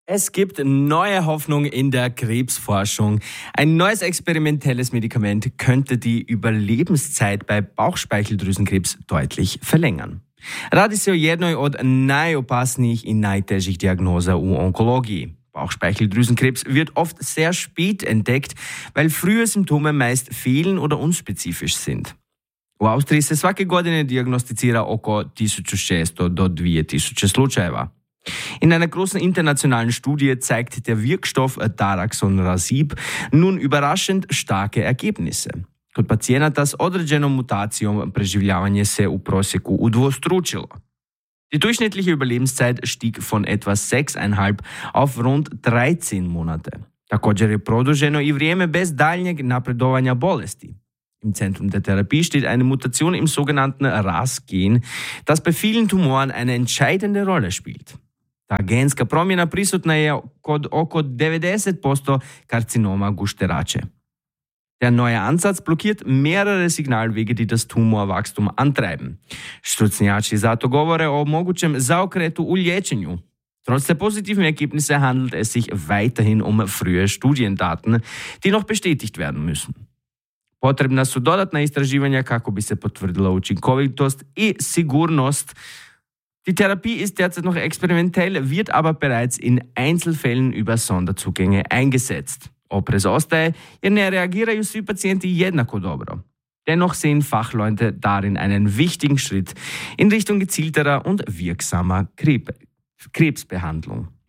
Es gibt neue Hoffnung in der Krebsforschung. Ein neues experimentelles Medikament könnte die Überlebenszeit bei Bauchspeicheldrüsenkrebs deutlich verlängern. Radi se o jednoj od najopasnijih i najtežih dijagnoza u onkologiji. Bauchspeicheldrüsenkrebs wird oft sehr spät entdeckt, weil frühe Symptome meist fehlen oder unspezifisch sind. U Austriji se svake godine dijagnosticira oko 1600 do 2000 slučajeva. In einer großen internationalen Studie zeigt der Wirkstoff Daraxonrasib nun überraschend starke Ergebnisse. Kod pacijenata s određenom mutacijom preživljavanje se u prosjeku udvostručilo. Die durchschnittliche Überlebenszeit stieg von etwa 6,5 auf rund 13 Monate. Također je produženo i vrijeme bez daljnjeg napredovanja bolesti. Im Zentrum der Therapie steht eine Mutation im sogenannten RAS-Gen, das bei vielen Tumoren eine entscheidende Rolle spielt. Ta genska promjena prisutna je kod oko 90% karcinoma gušterače. Der neue Ansatz blockiert mehrere Signalwege, die das Tumorwachstum antreiben. Stručnjaci zato govore o mogućem zaokretu u liječenju. Trotz der positiven Ergebnisse handelt es sich weiterhin um frühe Studiendaten, die noch bestätigt werden müssen. Potrebna su dodatna istraživanja kako bi se potvrdila učinkovitost i sigurnost. Die Therapie ist derzeit noch experimentell, wird aber bereits in Einzelfällen über Sonderzugänge eingesetzt. Oprez ostaje jer ne reagiraju svi pacijenti jednako dobro. Dennoch sehen Fachleute darin einen wichtigen Schritt in Richtung gezielterer und wirksamer Krebsbehandlung.